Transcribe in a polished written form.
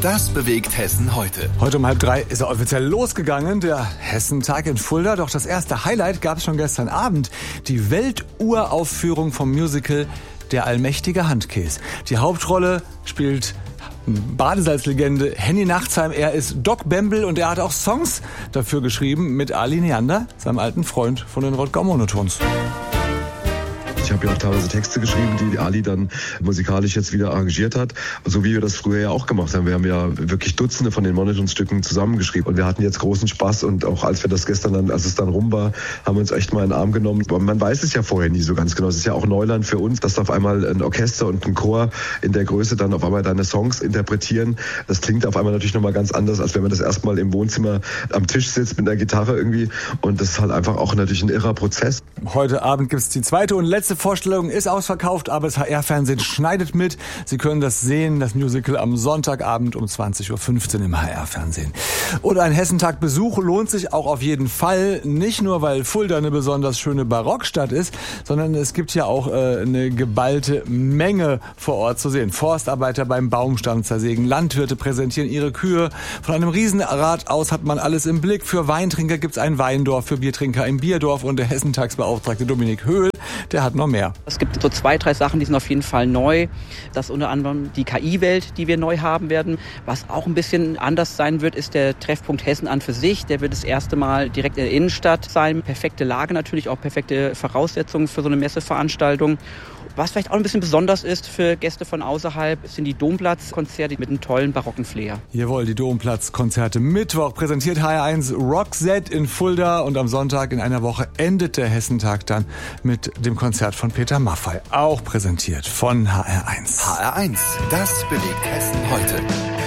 Das bewegt Hessen heute. Heute um 2:30 ist er offiziell losgegangen, der Hessentag in Fulda. Doch das erste Highlight gab es schon gestern Abend. Die Welturaufführung vom Musical Der allmächtige Handkäs. Die Hauptrolle spielt Badesalzlegende Henny Nachtsheim. Er ist Doc Bembel und er hat auch Songs dafür geschrieben mit Ali Neander, seinem alten Freund von den Rodgau Monotons. Ich habe ja auch teilweise Texte geschrieben, die Ali dann musikalisch jetzt wieder arrangiert hat. So wie wir das früher ja auch gemacht haben. Wir haben ja wirklich Dutzende von den Monotons-Stücken zusammengeschrieben. Und wir hatten jetzt großen Spaß. Und auch als es dann rum war, haben wir uns echt mal in den Arm genommen. Aber man weiß es ja vorher nie so ganz genau. Es ist ja auch Neuland für uns, dass auf einmal ein Orchester und ein Chor in der Größe dann auf einmal deine Songs interpretieren. Das klingt auf einmal natürlich nochmal ganz anders, als wenn man das erstmal im Wohnzimmer am Tisch sitzt mit einer Gitarre irgendwie. Und das ist halt einfach auch natürlich ein irrer Prozess. Heute Abend gibt es die zweite und letzte Vorstellung, ist ausverkauft, aber das HR-Fernsehen schneidet mit. Sie können das sehen, das Musical am Sonntagabend um 20:15 Uhr im HR-Fernsehen. Und ein Hessentag-Besuch lohnt sich auch auf jeden Fall. Nicht nur, weil Fulda eine besonders schöne Barockstadt ist, sondern es gibt ja auch eine geballte Menge vor Ort zu sehen. Forstarbeiter beim Baumstamm zersägen, Landwirte präsentieren ihre Kühe. Von einem Riesenrad aus hat man alles im Blick. Für Weintrinker gibt's ein Weindorf, für Biertrinker ein Bierdorf und der Hessentagsbeauftragte Dominik Höhl, der hat noch mehr. Es gibt so 2, 3 Sachen, die sind auf jeden Fall neu. Das ist unter anderem die KI-Welt, die wir neu haben werden. Was auch ein bisschen anders sein wird, ist der Treffpunkt Hessen an für sich. Der wird das erste Mal direkt in der Innenstadt sein. Perfekte Lage natürlich, auch perfekte Voraussetzungen für so eine Messeveranstaltung. Was vielleicht auch ein bisschen besonders ist für Gäste von außerhalb, sind die Domplatzkonzerte mit einem tollen barocken Flair. Jawohl, die Domplatzkonzerte. Mittwoch präsentiert HR1 Roxette in Fulda und am Sonntag in einer Woche endet der Hessentag dann mit dem Konzert von Peter Maffay, auch präsentiert von HR1. HR1, das bewegt Hessen heute.